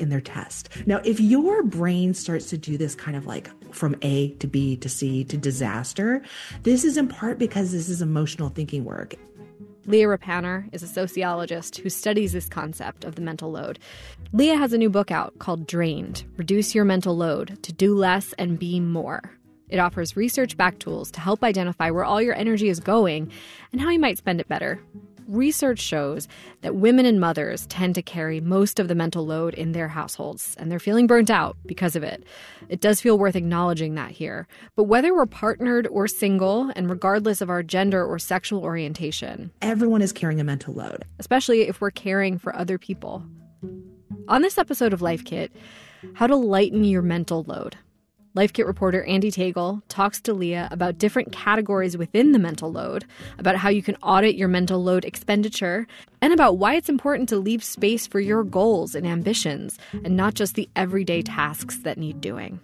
in their test. Now, if your brain starts to do this kind of like from A to B to C to disaster, this is in part because this is emotional thinking work. Leah Rapaner is a sociologist who studies this concept of the mental load. Leah has a new book out called Drained: Reduce Your Mental Load to Do Less and Be More. It offers research-backed tools to help identify where all your energy is going and how you might spend it better. Research shows that women and mothers tend to carry most of the mental load in their households, and they're feeling burnt out because of it. It does feel worth acknowledging that here. But whether we're partnered or single, and regardless of our gender or sexual orientation, everyone is carrying a mental load, especially if we're caring for other people. On this episode of Life Kit, how to lighten your mental load. Life Kit reporter Andee Tagle talks to Leah about different categories within the mental load, about how you can audit your mental load expenditure, and about why it's important to leave space for your goals and ambitions, and not just the everyday tasks that need doing.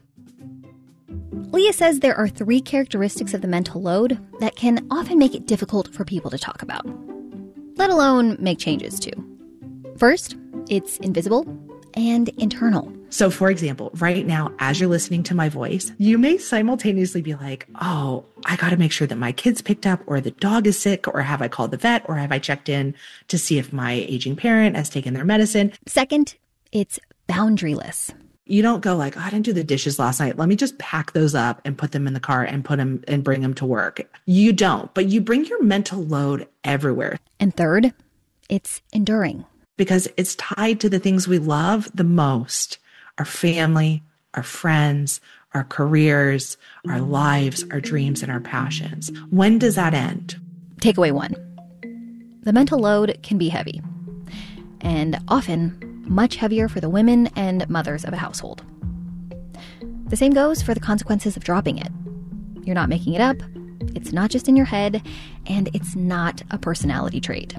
Leah says there are 3 characteristics of the mental load that can often make it difficult for people to talk about, let alone make changes to. First, it's invisible and internal. So, for example, right now, as you're listening to my voice, you may simultaneously be like, oh, I got to make sure that my kid's picked up, or the dog is sick, or have I called the vet, or have I checked in to see if my aging parent has taken their medicine? Second, it's boundaryless. You don't go like, oh, I didn't do the dishes last night. Let me just pack those up and put them in the car and put them and bring them to work. You don't, but you bring your mental load everywhere. And third, it's enduring. Because it's tied to the things we love the most. Our family, our friends, our careers, our lives, our dreams, and our passions. When does that end? Takeaway 1. The mental load can be heavy, and often much heavier for the women and mothers of a household. The same goes for the consequences of dropping it. You're not making it up, it's not just in your head, and it's not a personality trait.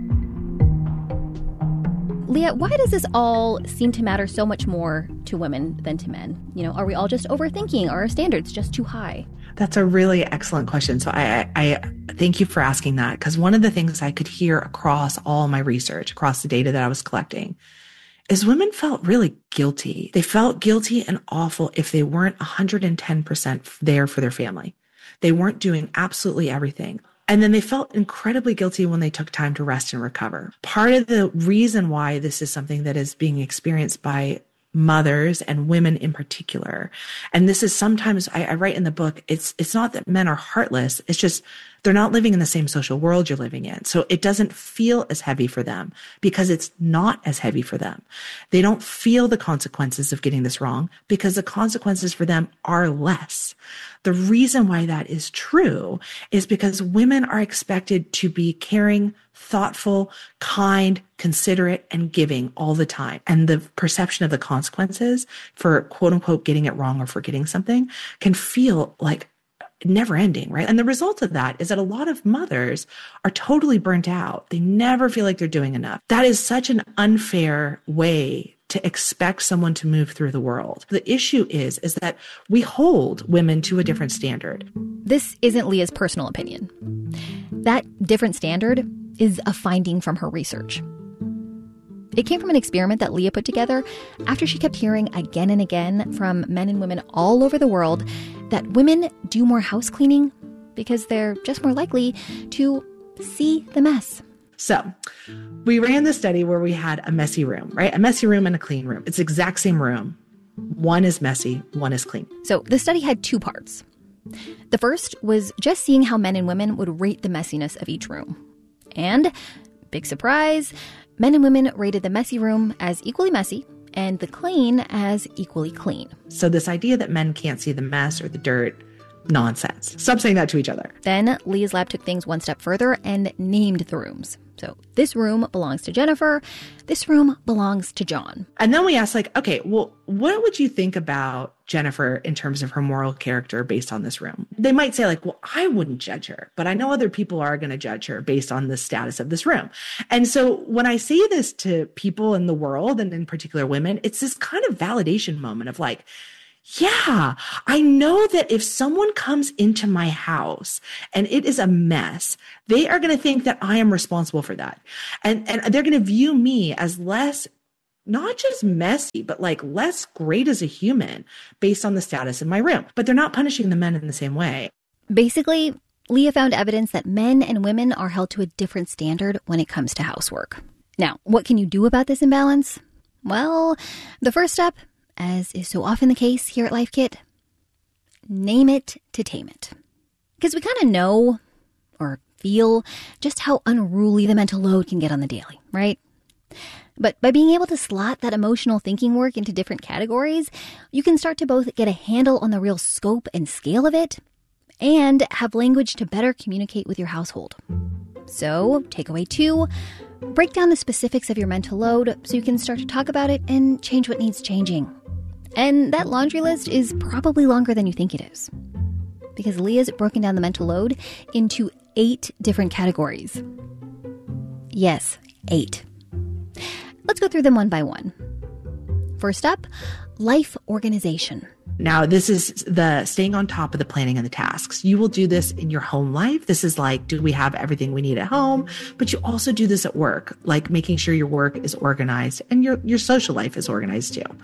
Leah, why does this all seem to matter so much more to women than to men? You know, are we all just overthinking? Are our standards just too high? That's a really excellent question. So I thank you for asking that, because one of the things I could hear across all my research, across the data that I was collecting, is women felt really guilty. They felt guilty and awful if they weren't 110% there for their family. They weren't doing absolutely everything. And then they felt incredibly guilty when they took time to rest and recover. Part of the reason why this is something that is being experienced by mothers and women in particular, and this is sometimes, I write in the book, it's not that men are heartless, it's just they're not living in the same social world you're living in. So it doesn't feel as heavy for them because it's not as heavy for them. They don't feel the consequences of getting this wrong because the consequences for them are less. The reason why that is true is because women are expected to be caring, thoughtful, kind, considerate, and giving all the time. And the perception of the consequences for quote unquote getting it wrong or forgetting something can feel like never ending, right? And the result of that is that a lot of mothers are totally burnt out. They never feel like they're doing enough. That is such an unfair way to expect someone to move through the world. The issue is that we hold women to a different standard. This isn't Leah's personal opinion. That different standard is a finding from her research. It came from an experiment that Leah put together after she kept hearing again and again from men and women all over the world that women do more house cleaning because they're just more likely to see the mess. So we ran this study where we had a messy room, right? A messy room and a clean room. It's the exact same room. One is messy, one is clean. So the study had 2 parts. The first was just seeing how men and women would rate the messiness of each room. And, big surprise, men and women rated the messy room as equally messy and the clean as equally clean. So this idea that men can't see the mess or the dirt, nonsense. Stop saying that to each other. Then Leah's lab took things one step further and named the rooms. So this room belongs to Jennifer. This room belongs to John. And then we asked, like, okay, well, what would you think about Jennifer in terms of her moral character based on this room? They might say, like, well, I wouldn't judge her, but I know other people are going to judge her based on the status of this room. And so when I say this to people in the world, and in particular women, it's this kind of validation moment of like, yeah, I know that if someone comes into my house and it is a mess, they are going to think that I am responsible for that. And they're going to view me as less not just messy, but like less great as a human based on the status in my room. But they're not punishing the men in the same way. Basically, Leah found evidence that men and women are held to a different standard when it comes to housework. Now, what can you do about this imbalance? Well, the first step, as is so often the case here at Life Kit, name it to tame it. Because we kind of know or feel just how unruly the mental load can get on the daily, right? But by being able to slot that emotional thinking work into different categories, you can start to both get a handle on the real scope and scale of it and have language to better communicate with your household. So, takeaway 2, break down the specifics of your mental load so you can start to talk about it and change what needs changing. And that laundry list is probably longer than you think it is, because Leah's broken down the mental load into 8 different categories. Yes, 8. Let's go through them one by one. First up, life organization. Now, this is the staying on top of the planning and the tasks. You will do this in your home life. This is like, do we have everything we need at home? But you also do this at work, like making sure your work is organized and your social life is organized too.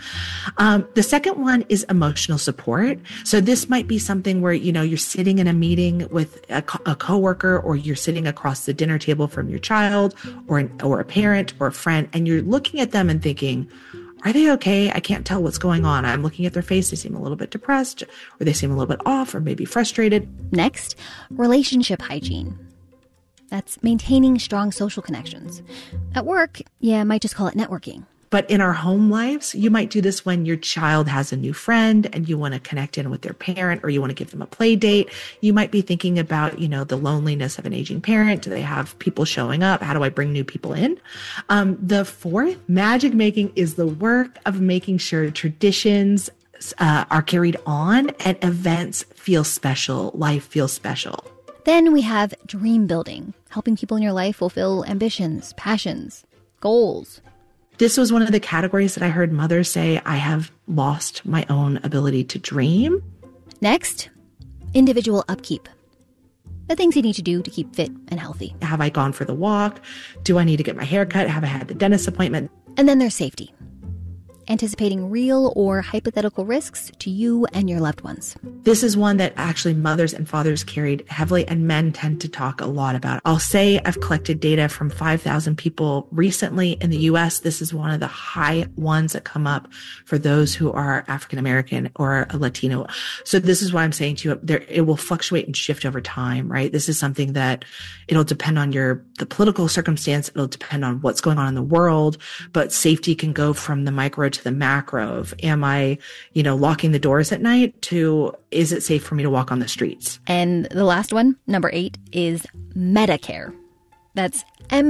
The second one is emotional support. So this might be something where, you're sitting in a meeting with a coworker, or you're sitting across the dinner table from your child or a parent or a friend, and you're looking at them and thinking, are they okay? I can't tell what's going on. I'm looking at their face. They seem a little bit depressed, or they seem a little bit off, or maybe frustrated. Next, relationship hygiene. That's maintaining strong social connections. At work, I might just call it networking. But in our home lives, you might do this when your child has a new friend and you want to connect in with their parent, or you want to give them a play date. You might be thinking about, the loneliness of an aging parent. Do they have people showing up? How do I bring new people in? The fourth, magic making, is the work of making sure traditions are carried on and events feel special, life feels special. Then we have dream building, helping people in your life fulfill ambitions, passions, goals. This was one of the categories that I heard mothers say, I have lost my own ability to dream. Next, individual upkeep. The things you need to do to keep fit and healthy. Have I gone for the walk? Do I need to get my hair cut? Have I had the dentist appointment? And then there's safety. Anticipating real or hypothetical risks to you and your loved ones. This is one that actually mothers and fathers carried heavily, and men tend to talk a lot about. I'll say I've collected data from 5,000 people recently in the US. This is one of the high ones that come up for those who are African American or Latino. So this is why I'm saying to you, it will fluctuate and shift over time, right? This is something that it'll depend on the political circumstance. It'll depend on what's going on in the world, but safety can go from the micro to the macro of, am I, locking the doors at night, to, is it safe for me to walk on the streets? And the last one, number 8, is meta-care. That's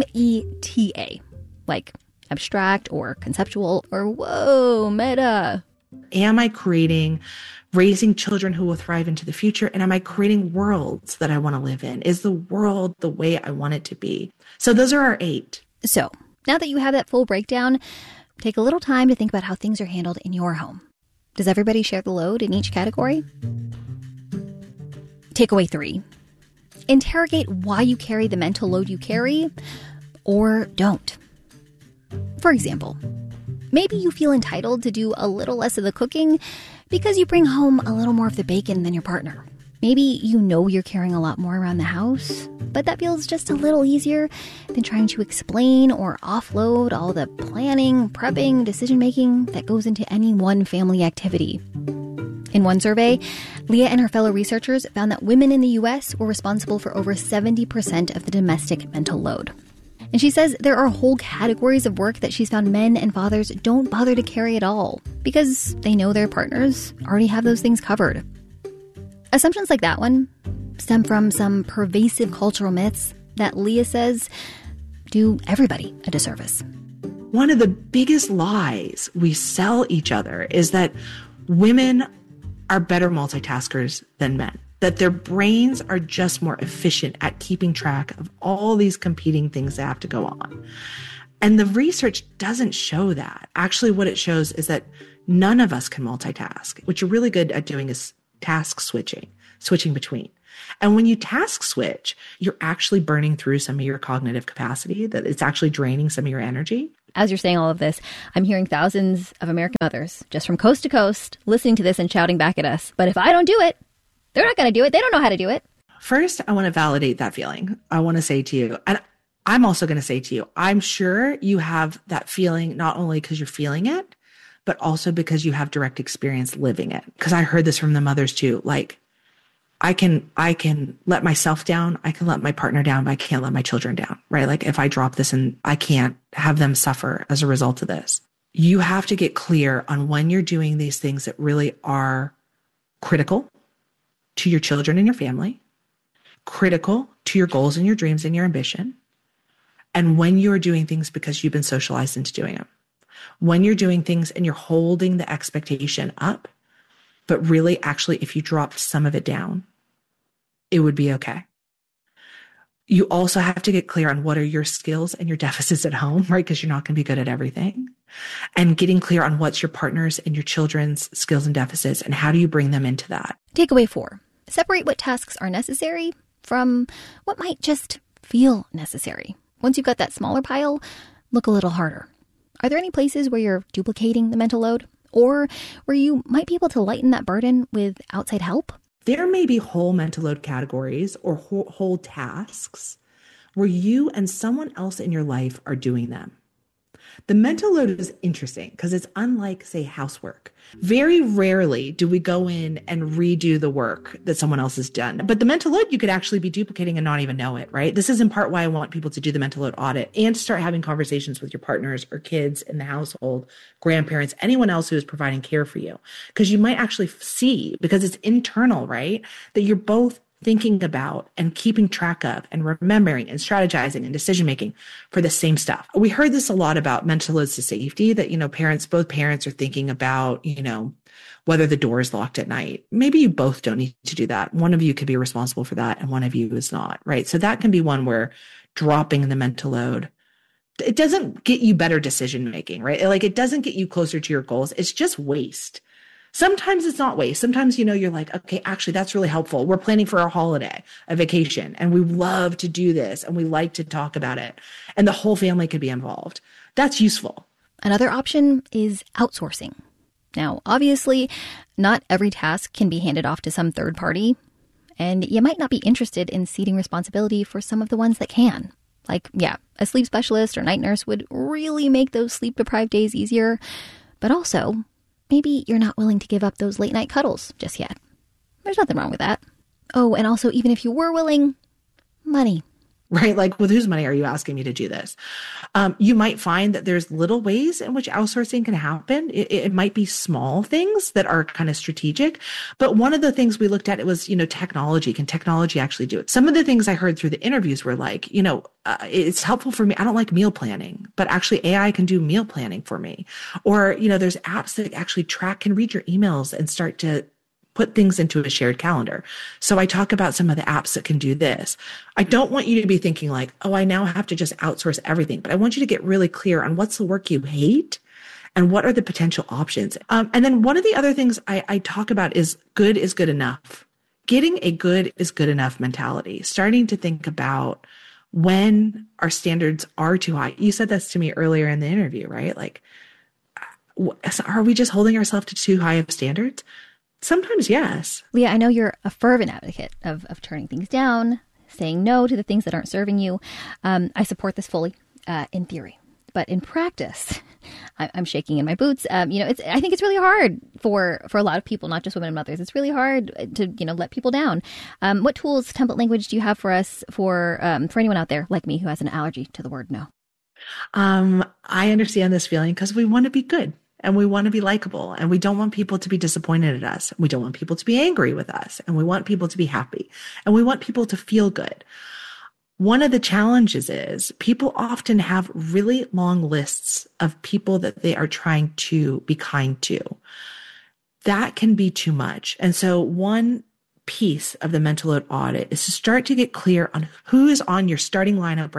META, like abstract or conceptual or whoa, meta. Am I raising children who will thrive into the future? And am I creating worlds that I want to live in? Is the world the way I want it to be? So those are our 8. So now that you have that full breakdown, take a little time to think about how things are handled in your home. Does everybody share the load in each category? Takeaway 3. Interrogate why you carry the mental load you carry, or don't. For example, maybe you feel entitled to do a little less of the cooking because you bring home a little more of the bacon than your partner. Maybe you're carrying a lot more around the house, but that feels just a little easier than trying to explain or offload all the planning, prepping, decision-making that goes into any one family activity. In one survey, Leah and her fellow researchers found that women in the U.S. were responsible for over 70% of the domestic mental load. And she says there are whole categories of work that she's found men and fathers don't bother to carry at all because they know their partners already have those things covered. Assumptions like that one stem from some pervasive cultural myths that Leah says do everybody a disservice. One of the biggest lies we sell each other is that women are better multitaskers than men, that their brains are just more efficient at keeping track of all these competing things that have to go on. And the research doesn't show that. Actually, what it shows is that none of us can multitask. What you're really good at doing is task switching between. And when you task switch, you're actually burning through some of your cognitive capacity, that it's actually draining some of your energy. As you're saying all of this, I'm hearing thousands of American mothers just from coast to coast listening to this and shouting back at us. But if I don't do it, they're not going to do it. They don't know how to do it. First, I want to validate that feeling. I want to say to you, and I'm also going to say to you, I'm sure you have that feeling not only because you're feeling it, but also because you have direct experience living it. Because I heard this from the mothers too. Like, I can let myself down. I can let my partner down, but I can't let my children down, right? Like if I drop this and I can't have them suffer as a result of this. You have to get clear on when you're doing these things that really are critical to your children and your family, critical to your goals and your dreams and your ambition, and when you're doing things because you've been socialized into doing them. When you're doing things and you're holding the expectation up, but really actually if you dropped some of it down, it would be okay. You also have to get clear on what are your skills and your deficits at home, right? Because you're not going to be good at everything. And getting clear on what's your partner's and your children's skills and deficits and how do you bring them into that. Takeaway 4, separate what tasks are necessary from what might just feel necessary. Once you've got that smaller pile, look a little harder. Are there any places where you're duplicating the mental load or where you might be able to lighten that burden with outside help? There may be whole mental load categories or whole tasks where you and someone else in your life are doing them. The mental load is interesting because it's unlike, say, housework. Very rarely do we go in and redo the work that someone else has done. But the mental load, you could actually be duplicating and not even know it, right? This is in part why I want people to do the mental load audit and to start having conversations with your partners or kids in the household, grandparents, anyone else who is providing care for you. Because you might actually see, because it's internal, right, that you're both thinking about and keeping track of and remembering and strategizing and decision-making for the same stuff. We heard this a lot about mental loads to safety that, both parents are thinking about, whether the door is locked at night. Maybe you both don't need to do that. One of you could be responsible for that and one of you is not, right? So that can be one where dropping the mental load, it doesn't get you better decision-making, right? Like it doesn't get you closer to your goals. It's just waste. Sometimes it's not waste. Sometimes, you're like, okay, actually, that's really helpful. We're planning for our holiday, a vacation, and we love to do this and we like to talk about it. And the whole family could be involved. That's useful. Another option is outsourcing. Now, obviously, not every task can be handed off to some third party, and you might not be interested in ceding responsibility for some of the ones that can. Like, a sleep specialist or night nurse would really make those sleep-deprived days easier, but also maybe you're not willing to give up those late night cuddles just yet. There's nothing wrong with that. Oh, and also, even if you were willing, money. Right? Like, with whose money are you asking me to do this? You might find that there's little ways in which outsourcing can happen. It might be small things that are kind of strategic. But one of the things we looked at, it was, technology. Can technology actually do it? Some of the things I heard through the interviews were like, it's helpful for me. I don't like meal planning, but actually AI can do meal planning for me. Or, there's apps that actually can read your emails and start to put things into a shared calendar. So I talk about some of the apps that can do this. I don't want you to be thinking like, oh, I now have to just outsource everything, but I want you to get really clear on what's the work you hate and what are the potential options. And then one of the other things I talk about is good enough. Getting a good is good enough mentality, starting to think about when our standards are too high. You said this to me earlier in the interview, right? Like, are we just holding ourselves to too high of standards? Sometimes, yes. Leah, I know you're a fervent advocate of turning things down, saying no to the things that aren't serving you. I support this fully in theory. But in practice, I'm shaking in my boots. I think it's really hard for a lot of people, not just women and mothers. It's really hard to, let people down. What tools, template language do you have for us for anyone out there like me who has an allergy to the word no? I understand this feeling because we want to be good. And we want to be likable, and we don't want people to be disappointed at us. We don't want people to be angry with us, and we want people to be happy, and we want people to feel good. One of the challenges is people often have really long lists of people that they are trying to be kind to. That can be too much. And so one piece of the mental load audit is to start to get clear on who is on your starting lineup right now.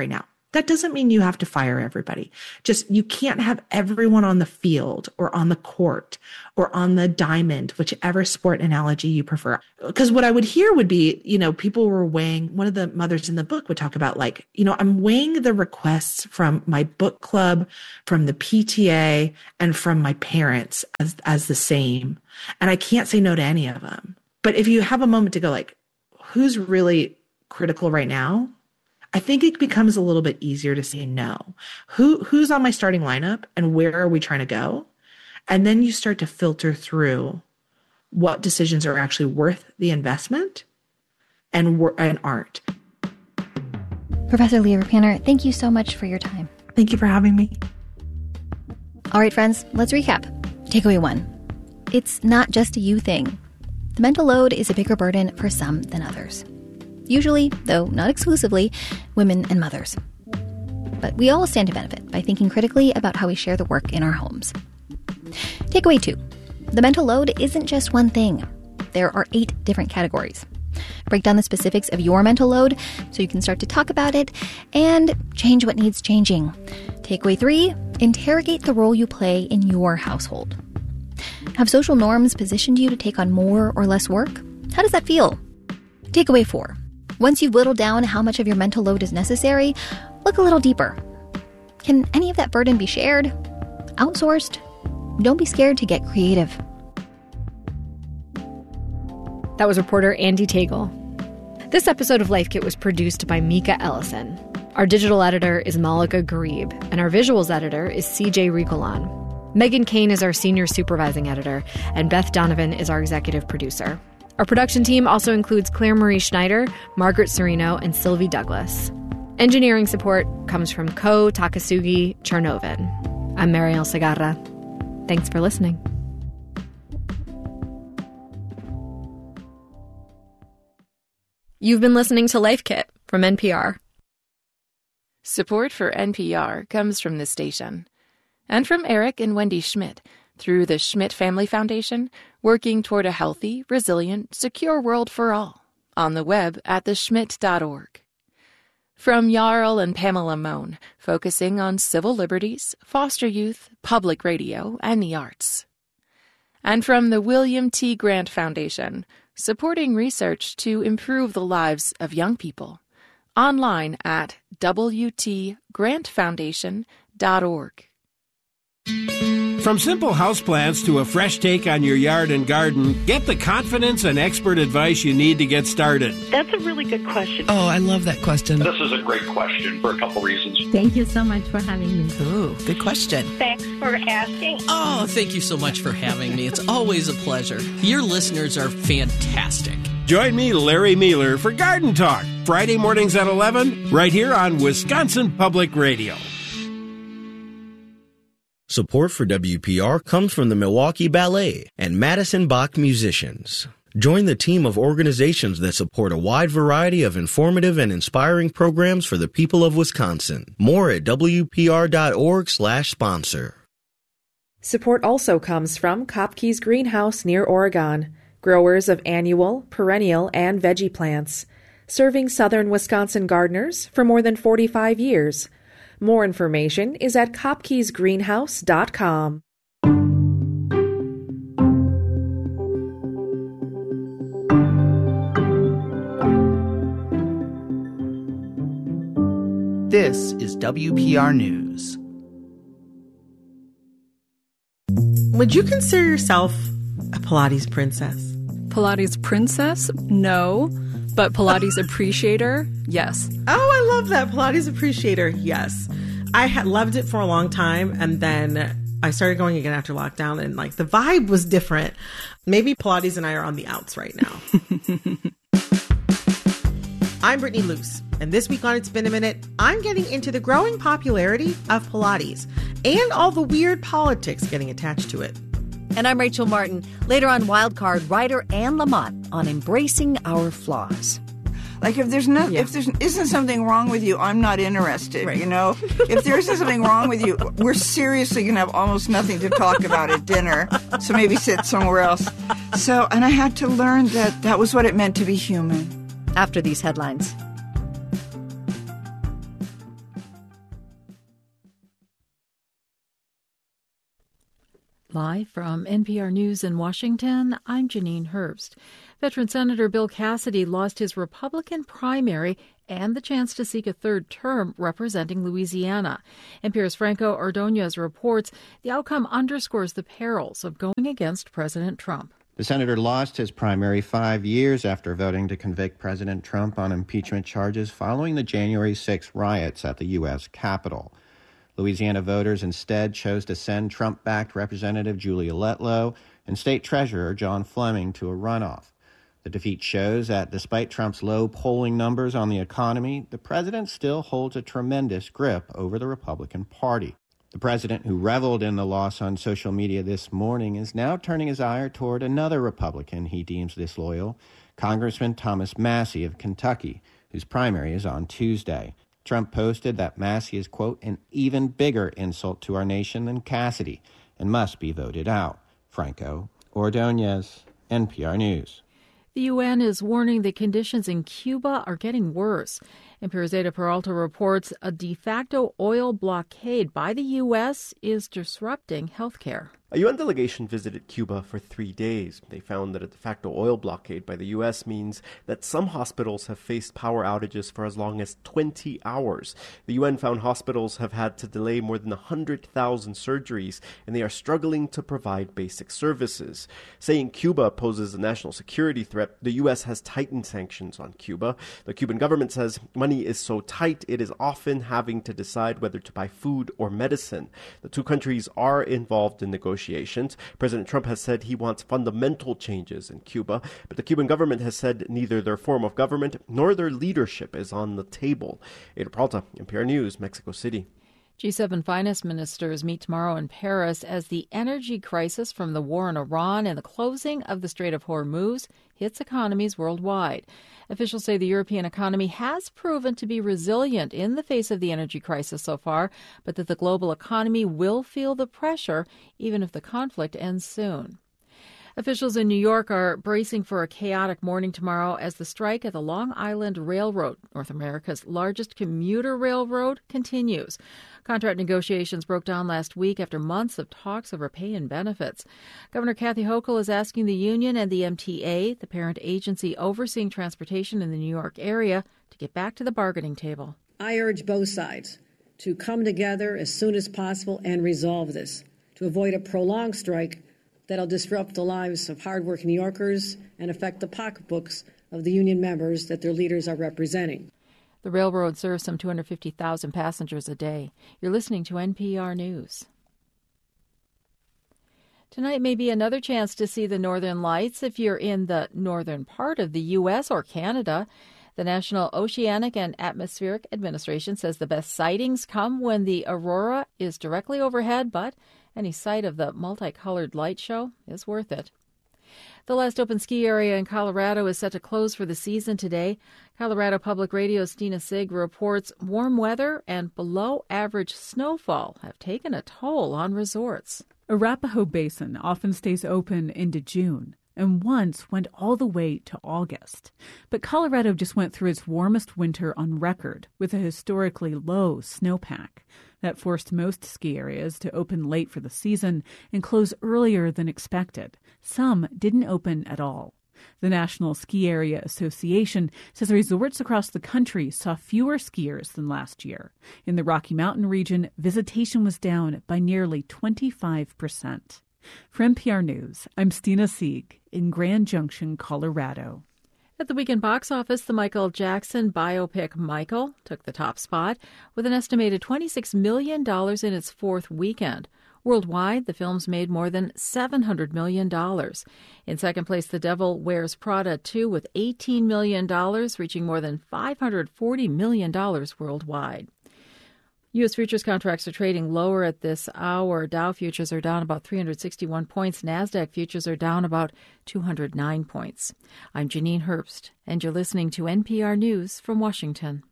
That doesn't mean you have to fire everybody. Just you can't have everyone on the field or on the court or on the diamond, whichever sport analogy you prefer. Because what I would hear would be, people were weighing, one of the mothers in the book would talk about like, I'm weighing the requests from my book club, from the PTA, and from my parents as the same. And I can't say no to any of them. But if you have a moment to go like, who's really critical right now? I think it becomes a little bit easier to say no. Who's on my starting lineup and where are we trying to go? And then you start to filter through what decisions are actually worth the investment and aren't. Professor Leah Repander, thank you so much for your time. Thank you for having me. All right, friends, let's recap. Takeaway 1. It's not just a you thing. The mental load is a bigger burden for some than others. Usually, though not exclusively, women and mothers. But we all stand to benefit by thinking critically about how we share the work in our homes. Takeaway 2. The mental load isn't just one thing. There are 8 different categories. Break down the specifics of your mental load so you can start to talk about it and change what needs changing. Takeaway 3. Interrogate the role you play in your household. Have social norms positioned you to take on more or less work? How does that feel? Takeaway 4. Once you've whittled down how much of your mental load is necessary, look a little deeper. Can any of that burden be shared? Outsourced? Don't be scared to get creative. That was reporter Andee Tagle. This episode of Life Kit was produced by Mika Ellison. Our digital editor is Malika Gharib, and our visuals editor is CJ Ricolan. Megan Kane is our senior supervising editor, and Beth Donovan is our executive producer. Our production team also includes Claire Marie Schneider, Margaret Serino, and Sylvie Douglas. Engineering support comes from Ko Takasugi Chernovin. I'm Mariel Segarra. Thanks for listening. You've been listening to Life Kit from NPR. Support for NPR comes from this station and from Eric and Wendy Schmidt through the Schmidt Family Foundation, working toward a healthy, resilient, secure world for all on the web at theschmidt.org. From Jarl and Pamela Mohn, focusing on civil liberties, foster youth, public radio, and the arts. And from the William T. Grant Foundation, supporting research to improve the lives of young people. Online at wtgrantfoundation.org. From simple houseplants to a fresh take on your yard and garden, get the confidence and expert advice you need to get started. That's a really good question. Oh, I love that question. This is a great question for a couple reasons. Thank you so much for having me. Ooh, good question. Thanks for asking. Oh, thank you so much for having me. It's always a pleasure. Your listeners are fantastic. Join me, Larry Mueller, for Garden Talk, Friday mornings at 11, right here on Wisconsin Public Radio. Support for WPR comes from the Milwaukee Ballet and Madison Bach musicians. Join the team of organizations that support a wide variety of informative and inspiring programs for the people of Wisconsin. More at WPR.org/sponsor. Support also comes from Kopke's Greenhouse near Oregon, growers of annual, perennial, and veggie plants, serving southern Wisconsin gardeners for more than 45 years. More information is at kopkesgreenhouse.com. This is WPR News. Would you consider yourself a Pilates princess? Pilates princess? No. But Pilates appreciator? Yes. Oh, I love that. Pilates appreciator? Yes. I had loved it for a long time, and then I started going again after lockdown, and the vibe was different. Maybe Pilates and I are on the outs right now. I'm Brittany Luce, and this week on It's Been a Minute, I'm getting into the growing popularity of Pilates and all the weird politics getting attached to it. And I'm Rachel Martin. Later on Wildcard, writer Anne Lamott on embracing our flaws. Like if there isn't something wrong with you, I'm not interested, right. If there isn't something wrong with you, we're seriously going to have almost nothing to talk about at dinner. So maybe sit somewhere else. And I had to learn that was what it meant to be human. After these headlines. Live from NPR News in Washington, I'm Janine Herbst. Veteran Senator Bill Cassidy lost his Republican primary and the chance to seek a third term representing Louisiana. NPR's Franco Ordonez reports the outcome underscores the perils of going against President Trump. The senator lost his primary 5 years after voting to convict President Trump on impeachment charges following the January 6 riots at the U.S. Capitol. Louisiana voters instead chose to send Trump-backed Representative Julia Letlow and State Treasurer John Fleming to a runoff. The defeat shows that despite Trump's low polling numbers on the economy, the president still holds a tremendous grip over the Republican Party. The president, who reveled in the loss on social media this morning, is now turning his ire toward another Republican he deems disloyal, Congressman Thomas Massie of Kentucky, whose primary is on Tuesday. Trump posted that Massie is, quote, an even bigger insult to our nation than Cassidy and must be voted out. Franco Ordonez, NPR News. The UN is warning that conditions in Cuba are getting worse. NPR's Ada Peralta reports a de facto oil blockade by the U.S. is disrupting health care. A UN delegation visited Cuba for 3 days. They found that a de facto oil blockade by the U.S. means that some hospitals have faced power outages for as long as 20 hours. The UN found hospitals have had to delay more than 100,000 surgeries, and they are struggling to provide basic services. Saying Cuba poses a national security threat, the U.S. has tightened sanctions on Cuba. The Cuban government says money is so tight it is often having to decide whether to buy food or medicine. The two countries are involved in negotiations. President Trump has said he wants fundamental changes in Cuba, but the Cuban government has said neither their form of government nor their leadership is on the table. Ada Peralta, NPR News, Mexico City. G7 finance ministers meet tomorrow in Paris as the energy crisis from the war in Iran and the closing of the Strait of Hormuz hits economies worldwide. Officials say the European economy has proven to be resilient in the face of the energy crisis so far, but that the global economy will feel the pressure even if the conflict ends soon. Officials in New York are bracing for a chaotic morning tomorrow as the strike at the Long Island Railroad, North America's largest commuter railroad, continues. Contract negotiations broke down last week after months of talks over pay and benefits. Governor Kathy Hochul is asking the union and the MTA, the parent agency overseeing transportation in the New York area, to get back to the bargaining table. I urge both sides to come together as soon as possible and resolve this, to avoid a prolonged strike that'll disrupt the lives of hardworking New Yorkers and affect the pocketbooks of the union members that their leaders are representing. The railroad serves some 250,000 passengers a day. You're listening to NPR News. Tonight may be another chance to see the Northern Lights if you're in the northern part of the U.S. or Canada. The National Oceanic and Atmospheric Administration says the best sightings come when the aurora is directly overhead, but any sight of the multicolored light show is worth it. The last open ski area in Colorado is set to close for the season today. Colorado Public Radio's Stina Sig reports warm weather and below-average snowfall have taken a toll on resorts. Arapahoe Basin often stays open into June and once went all the way to August. But Colorado just went through its warmest winter on record with a historically low snowpack. That forced most ski areas to open late for the season and close earlier than expected. Some didn't open at all. The National Ski Area Association says resorts across the country saw fewer skiers than last year. In the Rocky Mountain region, visitation was down by nearly 25%. For NPR News, I'm Stina Sieg in Grand Junction, Colorado. At the weekend box office, the Michael Jackson biopic Michael took the top spot with an estimated $26 million in its fourth weekend. Worldwide, the film's made more than $700 million. In second place, The Devil Wears Prada 2 with $18 million, reaching more than $540 million worldwide. U.S. futures contracts are trading lower at this hour. Dow futures are down about 361 points. NASDAQ futures are down about 209 points. I'm Janine Herbst, and you're listening to NPR News from Washington.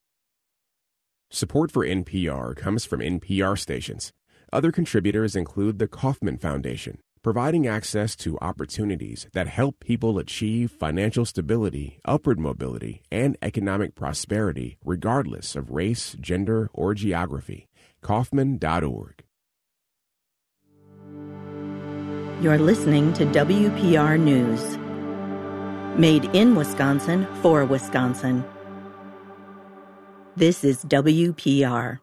Support for NPR comes from NPR stations. Other contributors include the Kauffman Foundation, providing access to opportunities that help people achieve financial stability, upward mobility, and economic prosperity regardless of race, gender, or geography. Kauffman.org. You're listening to WPR News. Made in Wisconsin for Wisconsin. This is WPR.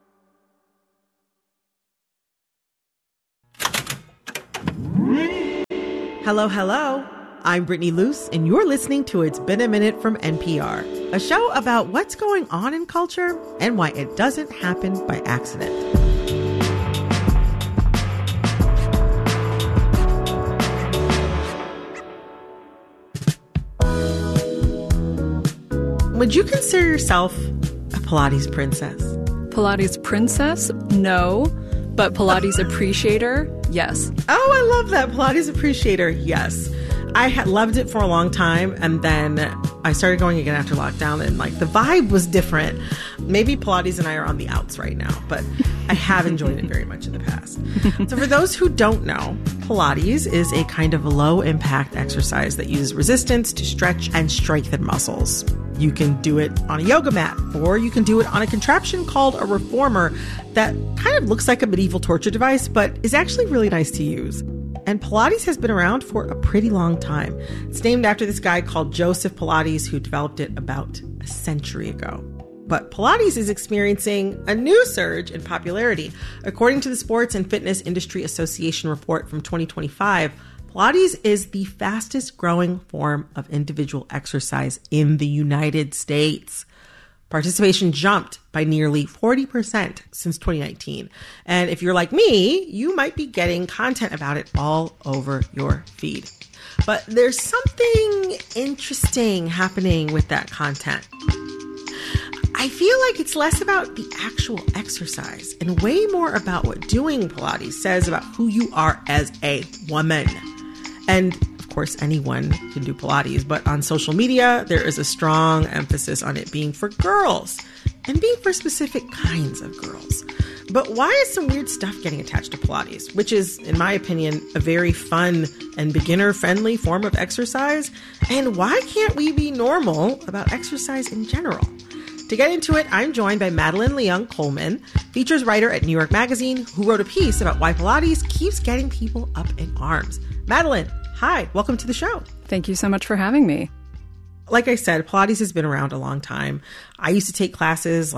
Hello, hello. I'm Brittany Luce, and you're listening to It's Been a Minute from NPR, a show about what's going on in culture and why it doesn't happen by accident. Would you consider yourself a Pilates princess? Pilates princess? No. But Pilates appreciator? Yes. Oh, I love that. Pilates appreciator? Yes. I had loved it for a long time, and then I started going again after lockdown, and like the vibe was different. Maybe Pilates and I are on the outs right now, but I have enjoyed it very much in the past. So for those who don't know, Pilates is a kind of low-impact exercise that uses resistance to stretch and strengthen muscles. You can do it on a yoga mat, or you can do it on a contraption called a reformer that kind of looks like a medieval torture device, but is actually really nice to use. And Pilates has been around for a pretty long time. It's named after this guy called Joseph Pilates, who developed it about a century ago. But Pilates is experiencing a new surge in popularity. According to the Sports and Fitness Industry Association report from 2025, Pilates is the fastest growing form of individual exercise in the United States. Participation jumped by nearly 40% since 2019. And if you're like me, you might be getting content about it all over your feed. But there's something interesting happening with that content. I feel like it's less about the actual exercise and way more about what doing Pilates says about who you are as a woman. And of course, anyone can do Pilates, but on social media, there is a strong emphasis on it being for girls and being for specific kinds of girls. But why is some weird stuff getting attached to Pilates, which is, in my opinion, a very fun and beginner-friendly form of exercise? And why can't we be normal about exercise in general? To get into it, I'm joined by Madeline Leung-Coleman, features writer at New York Magazine, who wrote a piece about why Pilates keeps getting people up in arms. Madeline, hi, welcome to the show. Thank you so much for having me. Like I said, Pilates has been around a long time. I used to take classes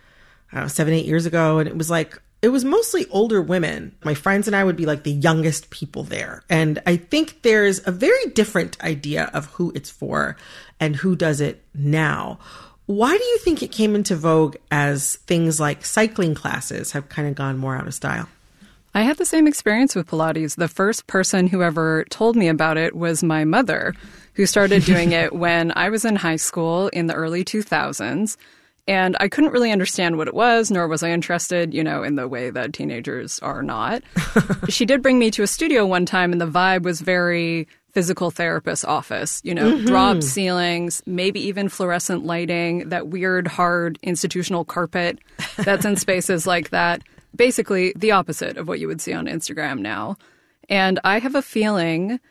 7-8 years ago, and it was mostly older women. My friends and I would be like the youngest people there. And I think there's a very different idea of who it's for and who does it now. Why do you think it came into vogue as things like cycling classes have kind of gone more out of style? I had the same experience with Pilates. The first person who ever told me about it was my mother, who started doing it when I was in high school in the early 2000s. And I couldn't really understand what it was, nor was I interested, in the way that teenagers are not. She did bring me to a studio one time, and the vibe was very physical therapist office, dropped ceilings, maybe even fluorescent lighting, that weird, hard institutional carpet that's in spaces like that. Basically the opposite of what you would see on Instagram now. And I have a feeling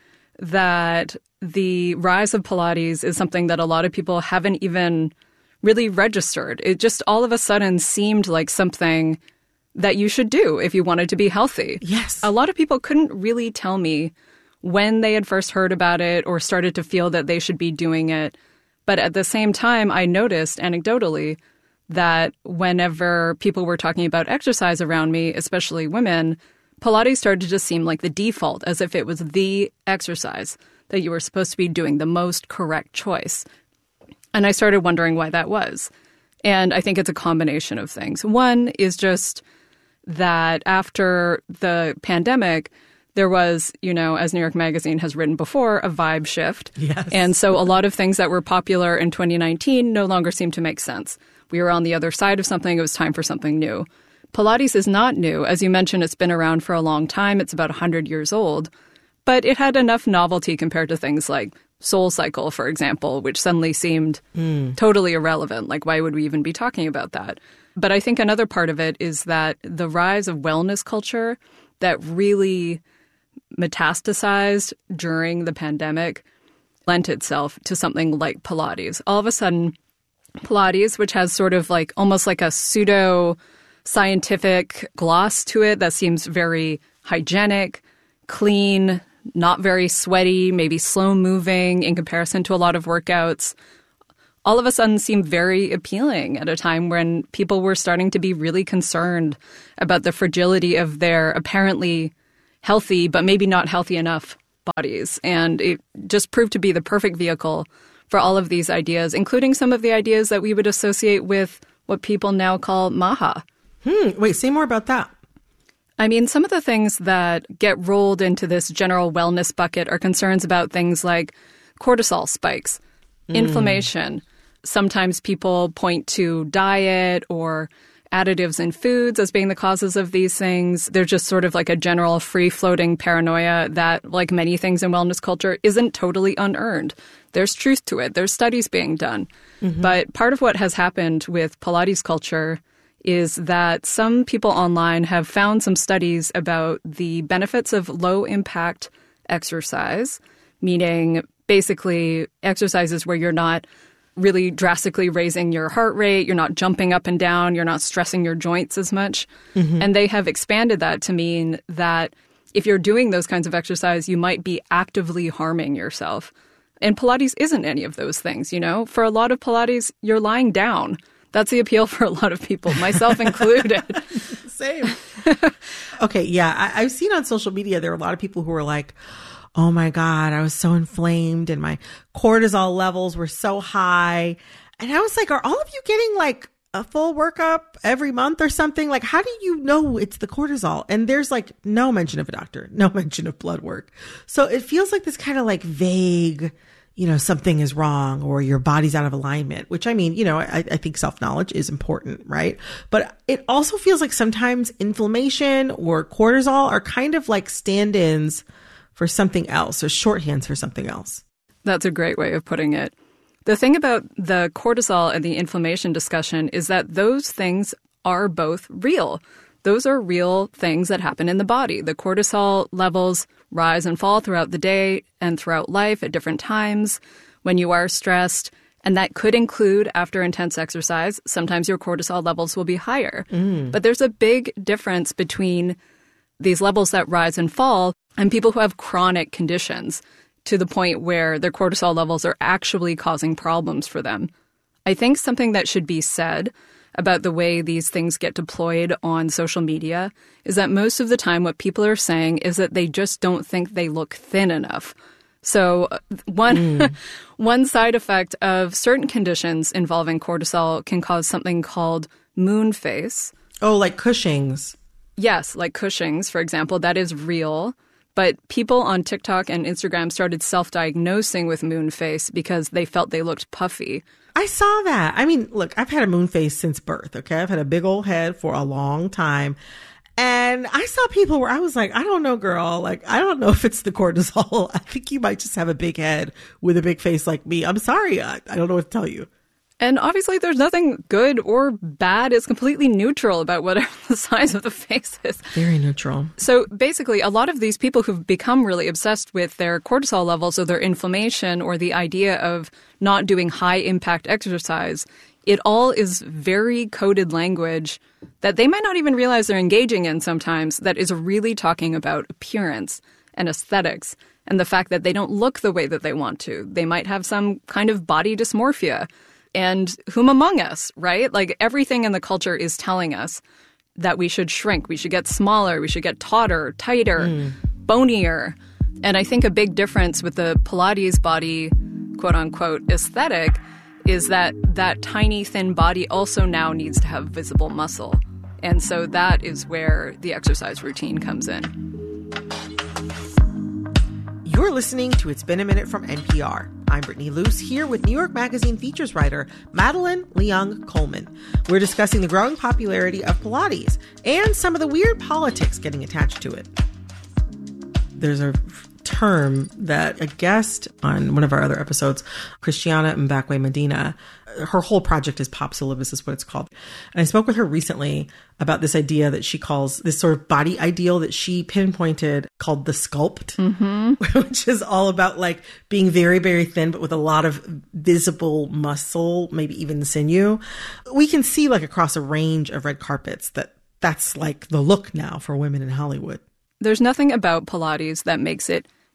that the rise of Pilates is something that a lot of people haven't even really registered. It just all of a sudden seemed like something that you should do if you wanted to be healthy. Yes. A lot of people couldn't really tell me when they had first heard about it or started to feel that they should be doing it. But at the same time, I noticed anecdotally that whenever people were talking about exercise around me, especially women, Pilates started to just seem like the default, as if it was the exercise that you were supposed to be doing, the most correct choice. And I started wondering why that was. And I think it's a combination of things. One is just that after the pandemic, there was, as New York Magazine has written before, a vibe shift. Yes. And so a lot of things that were popular in 2019 no longer seem to make sense. We were on the other side of something. It was time for something new. Pilates is not new. As you mentioned, it's been around for a long time. It's about 100 years old. But it had enough novelty compared to things like SoulCycle, for example, which suddenly seemed totally irrelevant. Like, why would we even be talking about that? But I think another part of it is that the rise of wellness culture that really metastasized during the pandemic lent itself to something like Pilates. All of a sudden, Pilates, which has sort of almost like a pseudo-scientific gloss to it that seems very hygienic, clean, not very sweaty, maybe slow moving in comparison to a lot of workouts, all of a sudden seemed very appealing at a time when people were starting to be really concerned about the fragility of their apparently healthy, but maybe not healthy enough bodies. And it just proved to be the perfect vehicle for all of these ideas, including some of the ideas that we would associate with what people now call MAHA. Wait, say more about that. I mean, some of the things that get rolled into this general wellness bucket are concerns about things like cortisol spikes, inflammation. Sometimes people point to diet or additives in foods as being the causes of these things. There's just sort of like a general free-floating paranoia that, like many things in wellness culture, isn't totally unearned. There's truth to it. There's studies being done. But part of what has happened with Pilates culture is that some people online have found some studies about the benefits of low-impact exercise, meaning basically exercises where you're not really drastically raising your heart rate, you're not jumping up and down, you're not stressing your joints as much. And they have expanded that to mean that if you're doing those kinds of exercise, you might be actively harming yourself. And Pilates isn't any of those things, you know? For a lot of Pilates, you're lying down. That's the appeal for a lot of people, myself included. Same. Okay, yeah. I've seen on social media there are a lot of people who are like, oh my God, I was so inflamed and my cortisol levels were so high. And I was like, are all of you getting like a full workup every month or something? Like, how do you know it's the cortisol? And there's like no mention of a doctor, no mention of blood work. So it feels like this kind of like vague, you know, something is wrong or your body's out of alignment, which I mean, you know, I think self-knowledge is important, right? But it also feels like sometimes inflammation or cortisol are kind of like stand-ins for something else or shorthands for something else. That's a great way of putting it. The thing about the cortisol and the inflammation discussion is that those things are both real. Those are real things that happen in the body. The cortisol levels rise and fall throughout the day and throughout life at different times when you are stressed. And that could include after intense exercise. Sometimes your cortisol levels will be higher. But there's a big difference between these levels that rise and fall and people who have chronic conditions to the point where their cortisol levels are actually causing problems for them. I think something that should be said about the way these things get deployed on social media is that most of the time what people are saying is that they just don't think they look thin enough. So one side effect of certain conditions involving cortisol can cause something called moon face. Oh, like Cushing's. Yes, like Cushing's, for example. That is real. But people on TikTok and Instagram started self-diagnosing with moon face because they felt they looked puffy. I saw that. I mean, look, I've had a moon face since birth, okay? I've had a big old head for a long time. And I saw people where I was like, I don't know, girl. Like, I don't know if it's the cortisol. I think you might just have a big head with a big face like me. I'm sorry. I don't know what to tell you. And obviously there's nothing good or bad. It's completely neutral about whatever the size of the face is. Very neutral. So basically, a lot of these people who've become really obsessed with their cortisol levels or their inflammation or the idea of not doing high-impact exercise, it all is very coded language that they might not even realize they're engaging in sometimes that is really talking about appearance and aesthetics and the fact that they don't look the way that they want to. They might have some kind of body dysmorphia. And whom among us, right? Like everything in the culture is telling us that we should shrink, we should get smaller, we should get tauter, tighter, bonier. And I think a big difference with the Pilates body, quote unquote, aesthetic is that that tiny, thin body also now needs to have visible muscle. And so that is where the exercise routine comes in. You're listening to It's Been a Minute from NPR. I'm Brittany Luce here with New York Magazine features writer Madeline Leung Coleman. We're discussing the growing popularity of Pilates and some of the weird politics getting attached to it. There's a term that a guest on one of our other episodes, Christiana Mbakwe Medina, her whole project is Pop Syllabus is what it's called. And I spoke with her recently about this idea that she calls this sort of body ideal that she pinpointed called the sculpt, which is all about like being very, very thin, but with a lot of visible muscle, maybe even sinew. We can see like across a range of red carpets that that's like the look now for women in Hollywood. There's nothing about Pilates that makes it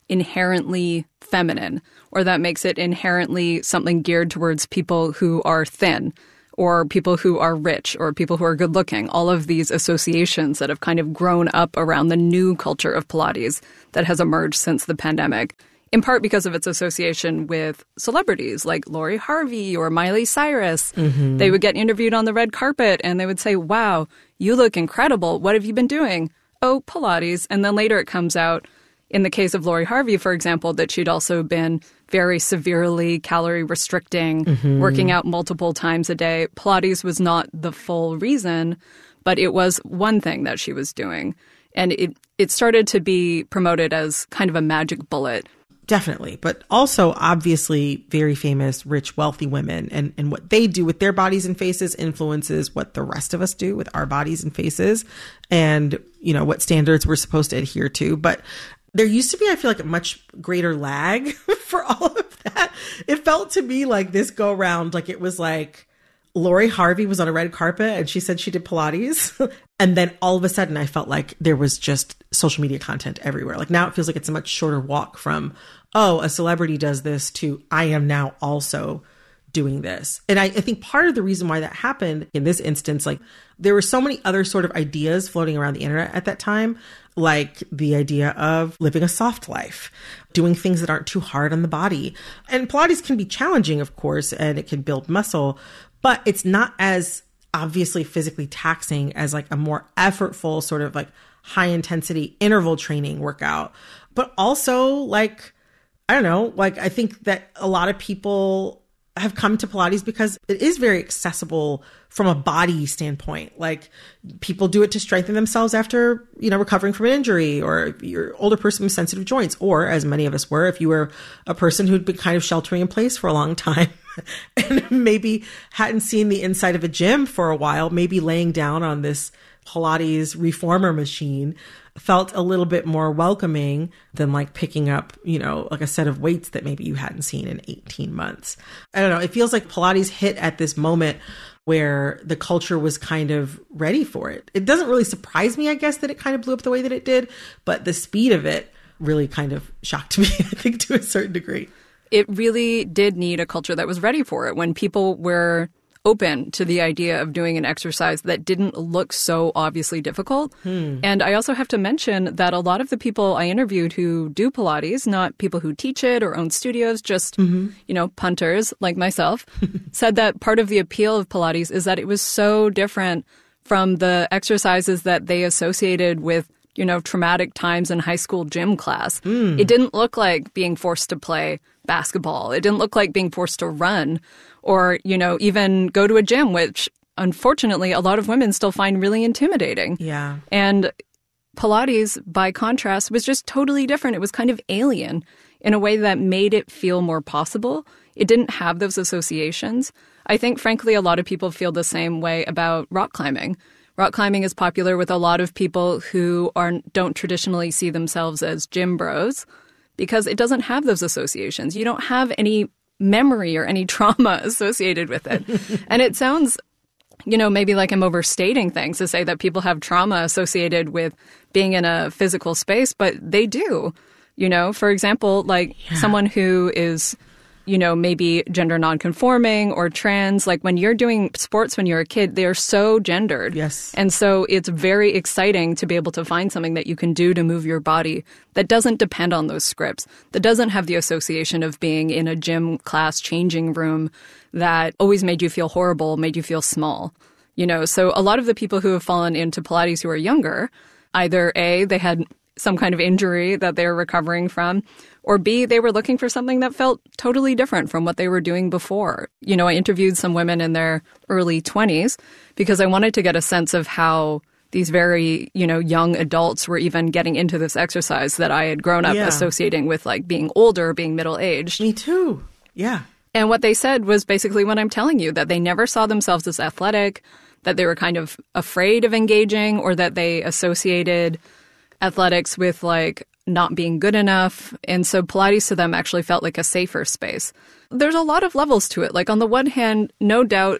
inherently feminine, or that makes it inherently something geared towards people who are thin, or people who are rich, or people who are good looking. All of these associations that have kind of grown up around the new culture of Pilates that has emerged since the pandemic, in part because of its association with celebrities like Lori Harvey or Miley Cyrus. Mm-hmm. They would get interviewed on the red carpet and they would say, wow, you look incredible. What have you been doing? Oh, Pilates. And then later it comes out, in the case of Lori Harvey, for example, that she'd also been very severely calorie restricting, working out multiple times a day. Pilates was not the full reason, but it was one thing that she was doing. And it started to be promoted as kind of a magic bullet. Definitely. But also, obviously, very famous, rich, wealthy women. And what they do with their bodies and faces influences what the rest of us do with our bodies and faces and, you know, what standards we're supposed to adhere to. But there used to be, I feel like, a much greater lag for all of that. It felt to me like this go round, like it was like Lori Harvey was on a red carpet and she said she did Pilates. And then all of a sudden I felt like there was just social media content everywhere. Like now it feels like it's a much shorter walk from, oh, a celebrity does this to I am now also doing this. And I think part of the reason why that happened in this instance, like there were so many other sort of ideas floating around the internet at that time, like the idea of living a soft life, doing things that aren't too hard on the body. And Pilates can be challenging, of course, and it can build muscle, but it's not as obviously physically taxing as like a more effortful sort of like high intensity interval training workout. But also like, I don't know, like I think that a lot of people have come to Pilates because it is very accessible from a body standpoint. Like people do it to strengthen themselves after, you know, recovering from an injury, or if you're an older person with sensitive joints, or as many of us were, if you were a person who'd been kind of sheltering in place for a long time and maybe hadn't seen the inside of a gym for a while, maybe laying down on this Pilates reformer machine felt a little bit more welcoming than like picking up, you know, like a set of weights that maybe you hadn't seen in 18 months. I don't know. It feels like Pilates hit at this moment where the culture was kind of ready for it. It doesn't really surprise me, I guess, that it kind of blew up the way that it did, but the speed of it really kind of shocked me, I think, to a certain degree. It really did need a culture that was ready for it when people were open to the idea of doing an exercise that didn't look so obviously difficult. And I also have to mention that a lot of the people I interviewed who do Pilates, not people who teach it or own studios, just, you know, punters like myself, said that part of the appeal of Pilates is that it was so different from the exercises that they associated with, you know, traumatic times in high school gym class. It didn't look like being forced to play basketball. It didn't look like being forced to run or, you know, even go to a gym, which unfortunately a lot of women still find really intimidating. Yeah. And Pilates, by contrast, was just totally different. It was kind of alien in a way that made it feel more possible. It didn't have those associations. I think, frankly, a lot of people feel the same way about rock climbing. Rock climbing is popular with a lot of people who don't traditionally see themselves as gym bros because it doesn't have those associations. You don't have any memory or any trauma associated with it. And it sounds, you know, maybe like I'm overstating things to say that people have trauma associated with being in a physical space, but they do. You know, for example, like someone who is, you know, maybe gender nonconforming or trans, like when you're doing sports when you're a kid, they are so gendered. Yes. And so it's very exciting to be able to find something that you can do to move your body that doesn't depend on those scripts, that doesn't have the association of being in a gym class changing room that always made you feel horrible, made you feel small. You know, so a lot of the people who have fallen into Pilates who are younger, either A, they had some kind of injury that they were recovering from, or B, they were looking for something that felt totally different from what they were doing before. You know, I interviewed some women in their early 20s because I wanted to get a sense of how these very, you know, young adults were even getting into this exercise that I had grown up associating with like being older, being middle-aged. Me too. Yeah. And what they said was basically what I'm telling you, that they never saw themselves as athletic, that they were kind of afraid of engaging, or that they associated athletics with like not being good enough. And so Pilates to them actually felt like a safer space. There's a lot of levels to it. Like on the one hand, no doubt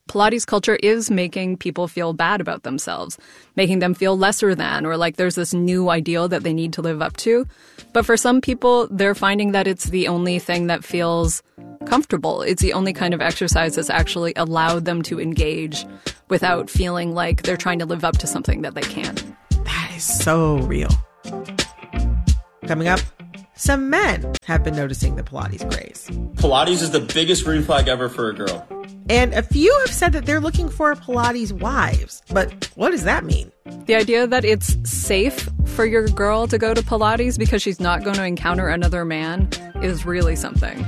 Pilates culture is making people feel bad about themselves, making them feel lesser than, or like there's this new ideal that they need to live up to. But for some people, they're finding that it's the only thing that feels comfortable. It's the only kind of exercise that's actually allowed them to engage without feeling like they're trying to live up to something that they can't. That is so real. Coming up, some men have been noticing the Pilates craze. Pilates is the biggest green flag ever for a girl. And a few have said that they're looking for Pilates wives. But what does that mean? The idea that it's safe for your girl to go to Pilates because she's not going to encounter another man is really something.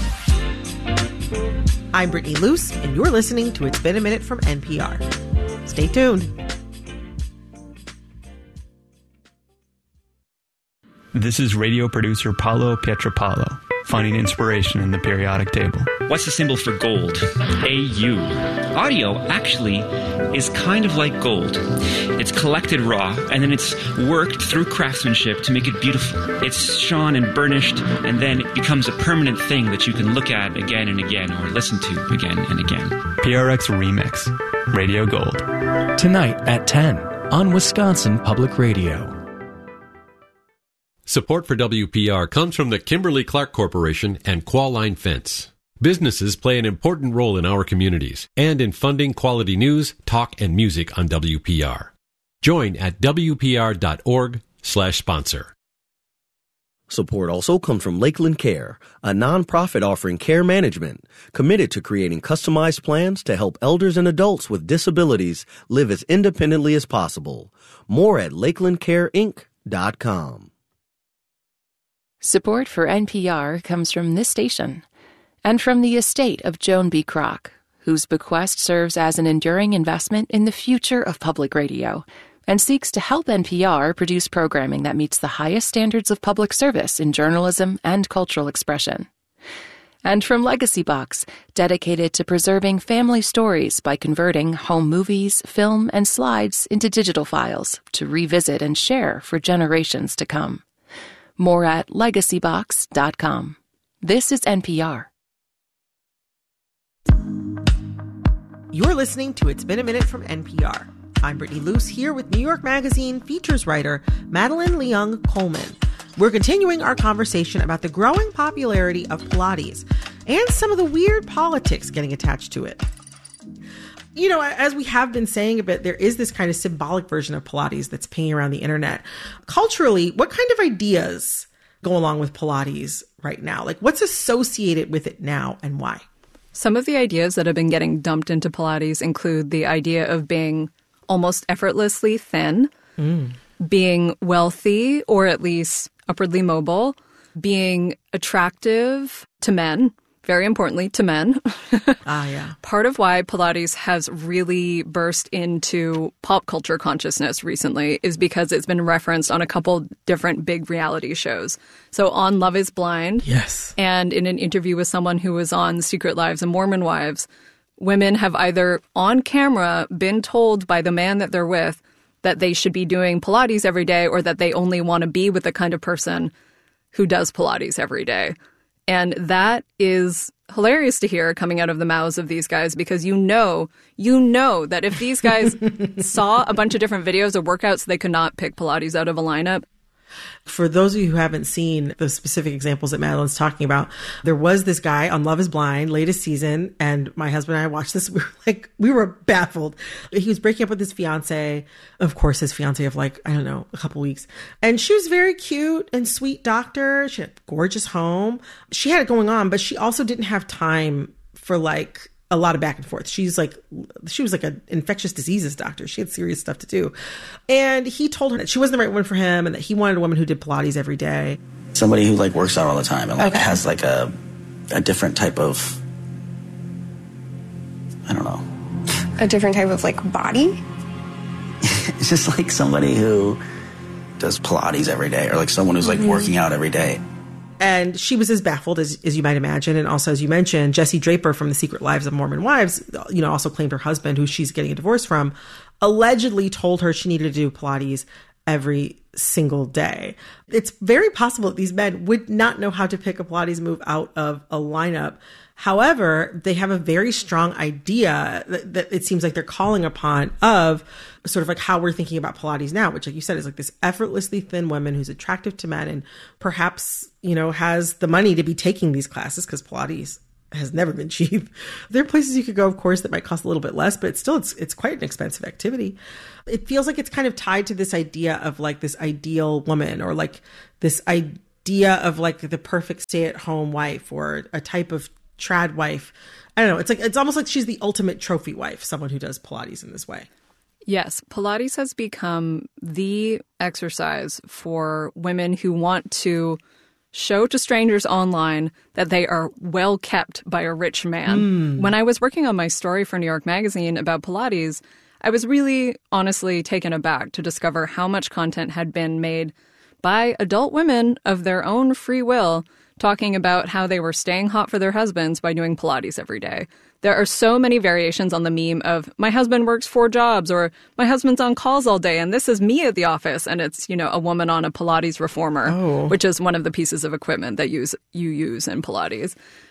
I'm Brittany Luce, and you're listening to It's Been a Minute from NPR. Stay tuned. This is radio producer Paolo Pietropalo, finding inspiration in the periodic table. What's the symbol for gold? AU. Audio actually is kind of like gold. It's collected raw, and then it's worked through craftsmanship to make it beautiful. It's shone and burnished, and then it becomes a permanent thing that you can look at again and again, or listen to again and again. PRX Remix, Radio Gold. Tonight at 10 on Wisconsin Public Radio. Support for WPR comes from the Kimberly-Clark Corporation and Qualline Fence. Businesses play an important role in our communities and in funding quality news, talk, and music on WPR. Join at WPR.org/sponsor. Support also comes from Lakeland Care, a nonprofit offering care management committed to creating customized plans to help elders and adults with disabilities live as independently as possible. More at lakelandcareinc.com. Support for NPR comes from this station and from the estate of Joan B. Kroc, whose bequest serves as an enduring investment in the future of public radio and seeks to help NPR produce programming that meets the highest standards of public service in journalism and cultural expression. And from Legacy Box, dedicated to preserving family stories by converting home movies, film, and slides into digital files to revisit and share for generations to come. More at legacybox.com. This is NPR. You're listening to It's Been a Minute from NPR. I'm Brittany Luce here with New York Magazine features writer Madeline Leung Coleman. We're continuing our conversation about the growing popularity of Pilates and some of the weird politics getting attached to it. You know, as we have been saying a bit, there is this kind of symbolic version of Pilates that's pinging around the internet. Culturally, what kind of ideas go along with Pilates right now? Like, what's associated with it now and why? Some of the ideas that have been getting dumped into Pilates include the idea of being almost effortlessly thin, being wealthy or at least upwardly mobile, being attractive to men. Very importantly, to men. Yeah. Part of why Pilates has really burst into pop culture consciousness recently is because it's been referenced on a couple different big reality shows. So on Love is Blind. Yes. And in an interview with someone who was on Secret Lives of Mormon Wives, women have either on camera been told by the man that they're with that they should be doing Pilates every day or that they only want to be with the kind of person who does Pilates every day. And that is hilarious to hear coming out of the mouths of these guys because you know that if these guys saw a bunch of different videos of workouts, they could not pick Pilates out of a lineup. For those of you who haven't seen the specific examples that Madeline's talking about, there was this guy on Love is Blind, latest season, and my husband and I watched this. We were baffled. He was breaking up with his fiance, of course, his fiance of a couple weeks. And she was very cute and sweet doctor. She had a gorgeous home. She had it going on, but she also didn't have time for a lot of back and forth. She was like an infectious diseases doctor. She had serious stuff to do. And he told her that she wasn't the right woman for him and that he wanted a woman who did Pilates every day. Somebody who works out all the time and has a different type of, I don't know. A different type of body? It's just somebody who does Pilates every day or someone who's working out every day. And she was as baffled as you might imagine. And also, as you mentioned, Jessie Draper from The Secret Lives of Mormon Wives, also claimed her husband, who she's getting a divorce from, allegedly told her she needed to do Pilates every single day. It's very possible that these men would not know how to pick a Pilates move out of a lineup. However, they have a very strong idea that it seems like they're calling upon of sort of like how we're thinking about Pilates now, which, like you said, is like this effortlessly thin woman who's attractive to men and perhaps, you know, has the money to be taking these classes because Pilates has never been cheap. There are places you could go, of course, that might cost a little bit less, but it's quite an expensive activity. It feels like it's kind of tied to this idea of like this ideal woman, or like this idea of like the perfect stay-at-home wife, or a type of trad wife. I don't know. It's almost like she's the ultimate trophy wife, someone who does Pilates in this way. Yes, Pilates has become the exercise for women who want to show to strangers online that they are well kept by a rich man. When I was working on my story for New York Magazine about Pilates, I was really honestly taken aback to discover how much content had been made by adult women of their own free will talking about how they were staying hot for their husbands by doing Pilates every day. There are so many variations on the meme of my husband works 4 jobs, or my husband's on calls all day and this is me at the office, and it's, you know, a woman on a Pilates reformer, which is one of the pieces of equipment that you use in Pilates.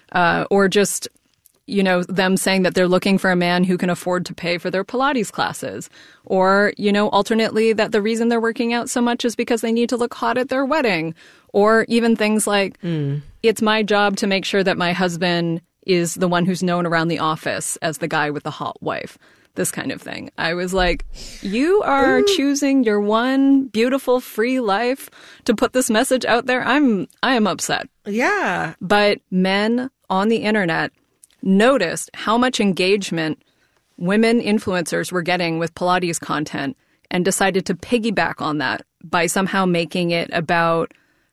Or just, you know, them saying that they're looking for a man who can afford to pay for their Pilates classes. Or, you know, alternately, that the reason they're working out so much is because they need to look hot at their wedding. Or even things like, it's my job to make sure that my husband is the one who's known around the office as the guy with the hot wife. This kind of thing. I was like, you are choosing your one beautiful free life to put this message out there. I am upset. Yeah. But men on the internet noticed how much engagement women influencers were getting with Pilates content and decided to piggyback on that by somehow making it about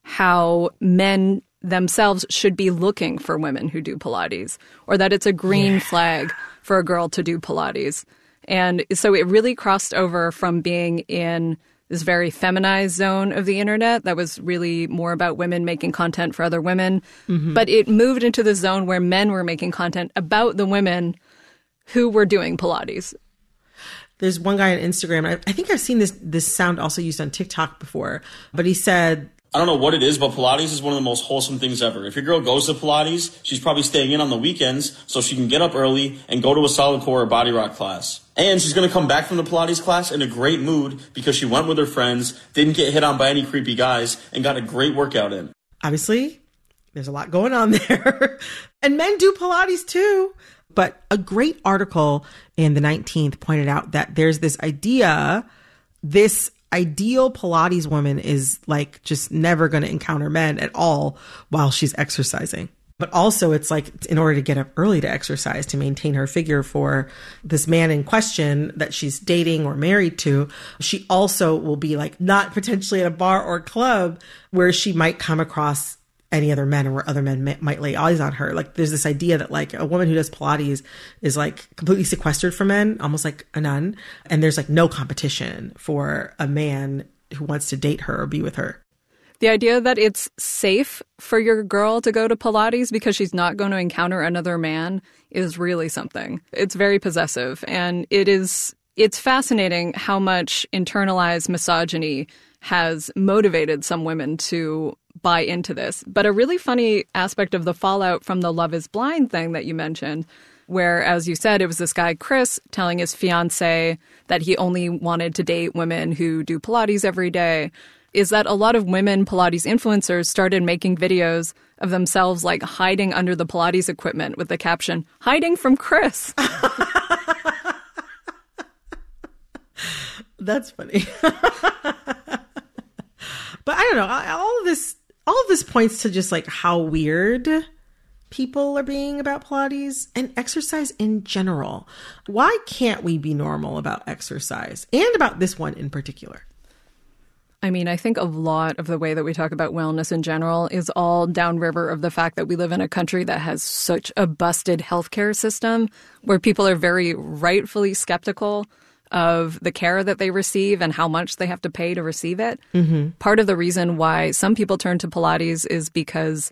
how men themselves should be looking for women who do Pilates, or that it's a green flag for a girl to do Pilates. And so it really crossed over from being in this very feminized zone of the internet that was really more about women making content for other women. But it moved into the zone where men were making content about the women who were doing Pilates. There's one guy on Instagram, I think I've seen this sound also used on TikTok before, but he said, I don't know what it is, but Pilates is one of the most wholesome things ever. If your girl goes to Pilates, she's probably staying in on the weekends so she can get up early and go to a solid core or body rock class. And she's going to come back from the Pilates class in a great mood because she went with her friends, didn't get hit on by any creepy guys, and got a great workout in. Obviously, there's a lot going on there. And men do Pilates too. But a great article in the 19th pointed out that there's this idea, this ideal Pilates woman is like just never going to encounter men at all while she's exercising. But also it's like in order to get up early to exercise, to maintain her figure for this man in question that she's dating or married to, she also will be like not potentially at a bar or club where she might come across any other men, or where other men might lay eyes on her. Like there's this idea that like a woman who does Pilates is like completely sequestered from men, almost like a nun. And there's like no competition for a man who wants to date her or be with her. The idea that it's safe for your girl to go to Pilates because she's not going to encounter another man is really something. It's very possessive. And it's fascinating how much internalized misogyny has motivated some women to buy into this. But a really funny aspect of the fallout from the Love is Blind thing that you mentioned, where, as you said, it was this guy, Chris, telling his fiance that he only wanted to date women who do Pilates every day, is that a lot of women Pilates influencers started making videos of themselves like hiding under the Pilates equipment with the caption, "Hiding from Chris." That's funny. But I don't know, all of this points to just like how weird people are being about Pilates and exercise in general. Why can't we be normal about exercise and about this one in particular? I mean, I think a lot of the way that we talk about wellness in general is all downriver of the fact that we live in a country that has such a busted healthcare system where people are very rightfully skeptical of the care that they receive and how much they have to pay to receive it. Part of the reason why some people turn to Pilates is because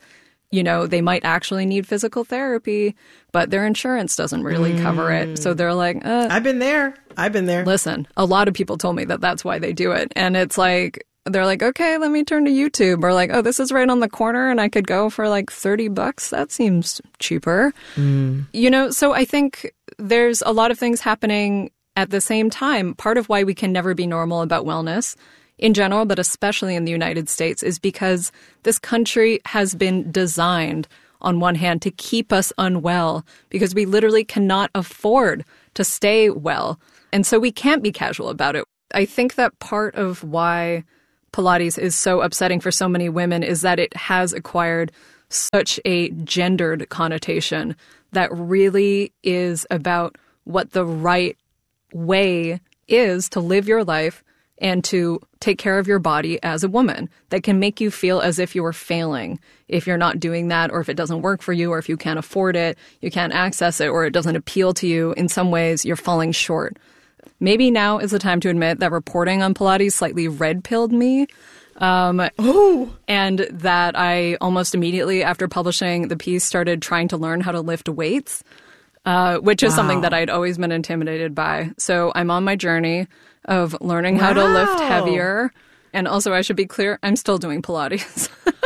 you know, they might actually need physical therapy, but their insurance doesn't really cover it. So they're like, I've been there. Listen, a lot of people told me that that's why they do it. And it's like, they're like, okay, let me turn to YouTube. Or like, oh, this is right on the corner and I could go for like $30. That seems cheaper. You know, so I think there's a lot of things happening at the same time. Part of why we can never be normal about wellness in general, but especially in the United States, is because this country has been designed, on one hand, to keep us unwell because we literally cannot afford to stay well. And so we can't be casual about it. I think that part of why Pilates is so upsetting for so many women is that it has acquired such a gendered connotation that really is about what the right way is to live your life and to take care of your body as a woman, that can make you feel as if you are failing if you're not doing that, or if it doesn't work for you, or if you can't afford it, you can't access it, or it doesn't appeal to you. In some ways, you're falling short. Maybe now is the time to admit that reporting on Pilates slightly red-pilled me. And that I almost immediately after publishing the piece started trying to learn how to lift weights, which is something that I'd always been intimidated by. So I'm on my journey of learning how to lift heavier. And also, I should be clear, I'm still doing Pilates.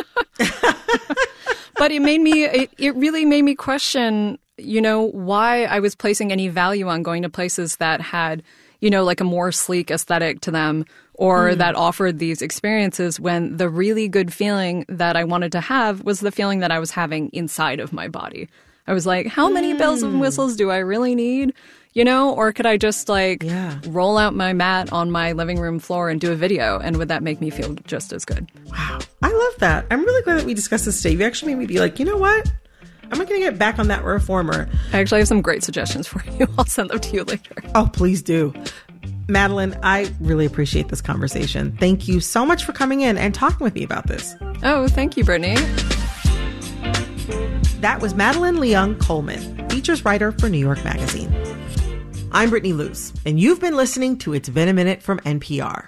But it really made me question, you know, why I was placing any value on going to places that had, you know, like a more sleek aesthetic to them, or that offered these experiences, when the really good feeling that I wanted to have was the feeling that I was having inside of my body. I was like, how many bells and whistles do I really need? You know, or could I just roll out my mat on my living room floor and do a video? And would that make me feel just as good? Wow. I love that. I'm really glad that we discussed this today. You actually made me be like, you know what? I'm not going to get back on that reformer. I actually have some great suggestions for you. I'll send them to you later. Oh, please do. Madeline, I really appreciate this conversation. Thank you so much for coming in and talking with me about this. Oh, thank you, Brittany. That was Madeline Leung Coleman, features writer for New York Magazine. I'm Brittany Luce, and you've been listening to It's Been a Minute from NPR.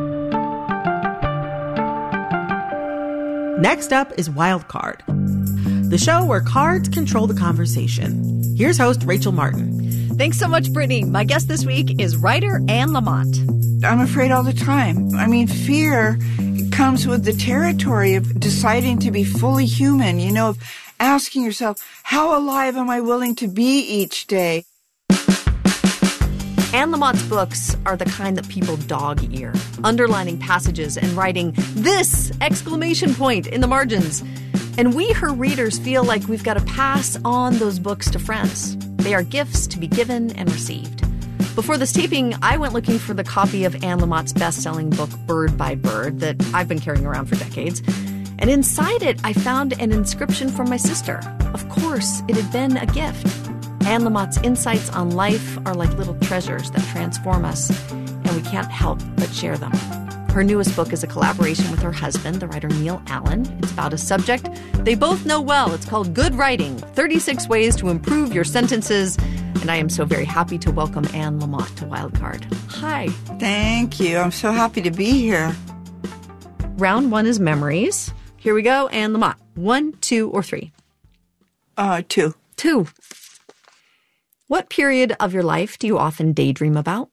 Next up is Wild Card, the show where cards control the conversation. Here's host Rachel Martin. Thanks so much, Brittany. My guest this week is writer Anne Lamott. I'm afraid all the time. I mean, fear comes with the territory of deciding to be fully human, you know, of asking yourself, how alive am I willing to be each day? Anne Lamott's books are the kind that people dog-ear, underlining passages and writing this! Exclamation point in the margins. And we, her readers, feel like we've got to pass on those books to friends. They are gifts to be given and received. Before this taping, I went looking for the copy of Anne Lamott's best-selling book, Bird by Bird, that I've been carrying around for decades. And inside it, I found an inscription from my sister. Of course, it had been a gift. Anne Lamott's insights on life are like little treasures that transform us, and we can't help but share them. Her newest book is a collaboration with her husband, the writer Neil Allen. It's about a subject they both know well. It's called Good Writing, 36 Ways to Improve Your Sentences. And I am so very happy to welcome Anne Lamott to Wildcard. Hi. Thank you. I'm so happy to be here. Round one is memories. Here we go. Anne Lamott. 1, 2, or 3? 2. 2. What period of your life do you often daydream about?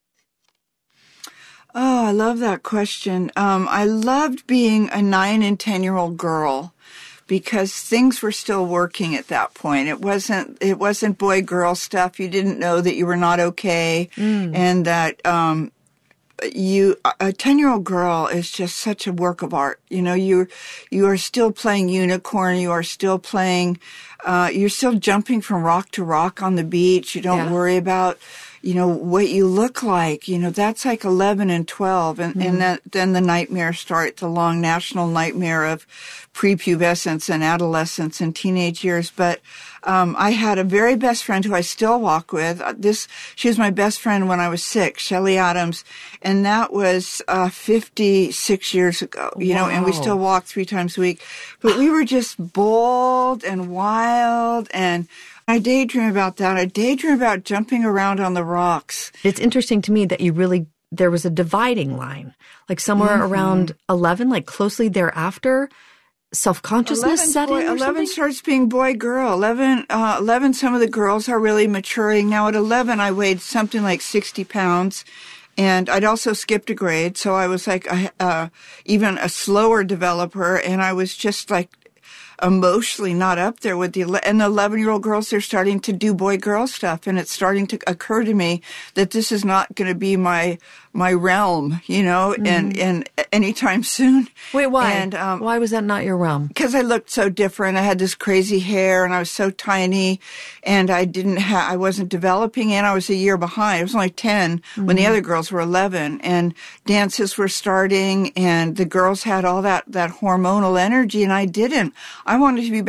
Oh, I love that question. I loved being a 9 and 10-year-old girl because things were still working at that point. It wasn't boy-girl stuff. You didn't know that you were not okay, and that a 10-year-old girl is just such a work of art. You know, you are still playing unicorn. You are still playing. You're still jumping from rock to rock on the beach. You don't worry about, you know, what you look like. You know, that's like 11 and 12. And then the nightmare starts, the long national nightmare of prepubescence and adolescence and teenage years. But I had a very best friend who I still walk with. She was my best friend when I was 6, Shelley Adams. And that was 56 years ago, you know, and we still walk 3 times a week. But we were just bold and wild, and I daydream about that. I daydream about jumping around on the rocks. It's interesting to me that there was a dividing line, like somewhere around 11, like closely thereafter, self-consciousness setting or 11 something? starts being boy-girl. 11, some of the girls are really maturing. Now at 11, I weighed something like 60 pounds. And I'd also skipped a grade, so I was like even a slower developer, and I was just like emotionally not up there with the 11-year-old girls. They're starting to do boy-girl stuff, and it's starting to occur to me that this is not going to be my realm, and anytime soon. Wait, why? And why was that not your realm? Because I looked so different. I had this crazy hair, and I was so tiny, and I wasn't developing, and I was a year behind. I was only 10 when the other girls were 11, and dances were starting, and the girls had all that hormonal energy, and I didn't. I wanted to be